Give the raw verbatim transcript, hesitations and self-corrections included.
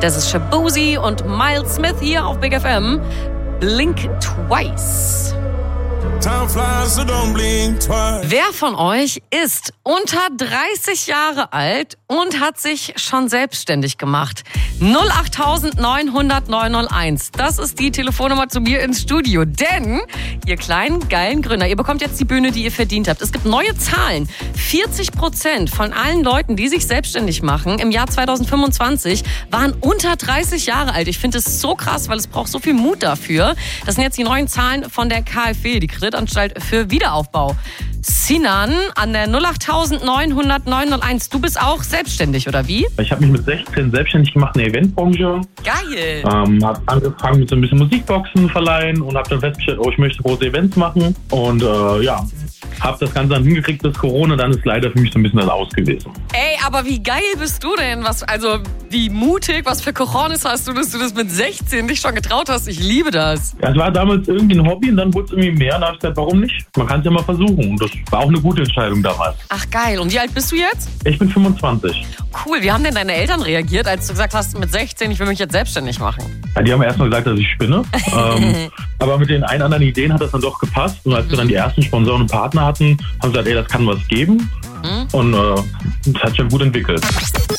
Das ist Shaboozey und Miles Smith hier auf Big F M. Blink Twice. Time flies, so don't blink twice. Wer von euch ist unter dreißig Jahre alt und hat sich schon selbstständig gemacht? null acht neun null null neun null eins. Das ist die Telefonnummer zu mir ins Studio. Denn, ihr kleinen, geilen Gründer, ihr bekommt jetzt die Bühne, die ihr verdient habt. Es gibt neue Zahlen. vierzig Prozent von allen Leuten, die sich selbstständig machen, im Jahr zwanzig fünfundzwanzig, waren unter dreißig Jahre alt. Ich finde es so krass, weil es braucht so viel Mut dafür. Das sind jetzt die neuen Zahlen von der K f W, die Kreditanstalt für Wiederaufbau. Sinan an der null acht neun null null neun null eins. Du bist auch selbstständig, oder wie? Ich habe mich mit sechzehn selbstständig gemacht in der Eventbranche. Geil. Ähm, habe angefangen mit so ein bisschen Musikboxen verleihen und habe dann festgestellt, oh, ich möchte große Events machen. Und äh, ja, habe das Ganze dann hingekriegt bis Corona. Dann ist leider für mich so ein bisschen das Aus gewesen. Ey, aber wie geil bist du denn? Was, also wie mutig, was für Cojones hast du, dass du das mit sechzehn dich schon getraut hast? Ich liebe das. Ja, es war damals irgendwie ein Hobby und dann wurde es irgendwie mehr. Und dann habe ich gesagt, warum nicht? Man kann es ja mal versuchen. Und das war auch eine gute Entscheidung damals. Ach geil. Und wie alt bist du jetzt? Ich bin fünfundzwanzig. Cool. Wie haben denn deine Eltern reagiert, als du gesagt hast, mit sechzehn, ich will mich jetzt selbstständig machen? Ja, die haben erstmal gesagt, dass ich spinne. ähm, aber mit den ein anderen Ideen hat das dann doch gepasst. Und als wir dann die ersten Sponsoren und Partner hatten, haben sie gesagt, ey, das kann was geben. Mhm. Und äh, das hat sich ja gut entwickelt.